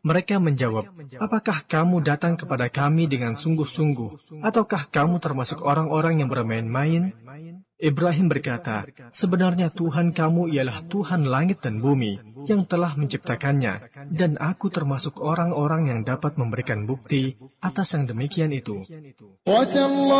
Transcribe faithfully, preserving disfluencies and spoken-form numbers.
Mereka menjawab, apakah kamu datang kepada kami dengan sungguh-sungguh, ataukah kamu termasuk orang-orang yang bermain-main? Ibrahim berkata, sebenarnya Tuhan kamu ialah Tuhan langit dan bumi, yang telah menciptakannya, dan aku termasuk orang-orang yang dapat memberikan bukti atas yang demikian itu.